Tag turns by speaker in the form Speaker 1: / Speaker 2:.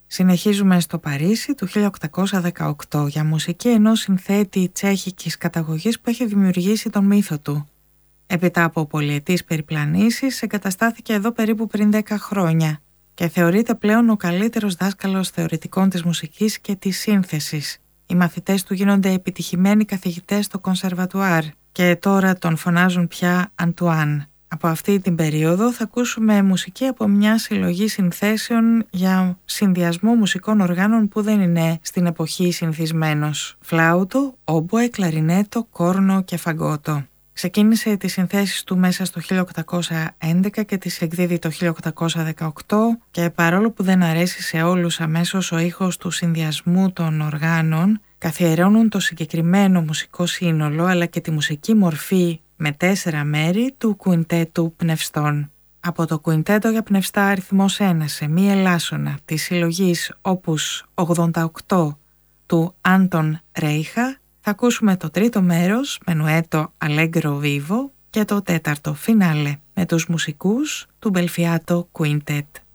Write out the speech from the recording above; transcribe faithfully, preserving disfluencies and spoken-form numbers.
Speaker 1: Συνεχίζουμε στο Παρίσι του χίλια οκτακόσια δεκαοκτώ για μουσική ενός συνθέτη τσέχικης καταγωγής που έχει δημιουργήσει τον μύθο του. Έπειτα από πολυετής περιπλανήσεις εγκαταστάθηκε εδώ περίπου πριν δέκα χρόνια και θεωρείται πλέον ο καλύτερος δάσκαλος θεωρητικών της μουσικής και της σύνθεσης. Οι μαθητές του γίνονται επιτυχημένοι καθηγητές στο κονσερβατουάρ και τώρα τον φωνάζουν πια Αντουάν. Από αυτή την περίοδο θα ακούσουμε μουσική από μια συλλογή συνθέσεων για συνδυασμό μουσικών οργάνων που δεν είναι στην εποχή συνηθισμένος. Φλάουτο, όμποε, κλαρινέτο, κόρνο και φαγκότο. Ξεκίνησε τις συνθέσεις του μέσα στο χίλια οκτακόσια έντεκα και τις εκδίδει το χίλια οκτακόσια δεκαοκτώ και παρόλο που δεν αρέσει σε όλους αμέσως ο ήχος του συνδυασμού των οργάνων, καθιερώνουν το συγκεκριμένο μουσικό σύνολο αλλά και τη μουσική μορφή με τέσσερα μέρη του κουιντέτου πνευστών. Από το κουιντέτο για πνευστά αριθμός ένα σε μη ελάσσονα της συλλογής Opus ογδόντα οκτώ του Άντων Ρέιχα θα ακούσουμε το τρίτο μέρος, Menuetto Allegro Vivo, και το τέταρτο, Φινάλε, με τους μουσικούς του Belfiato Quintet.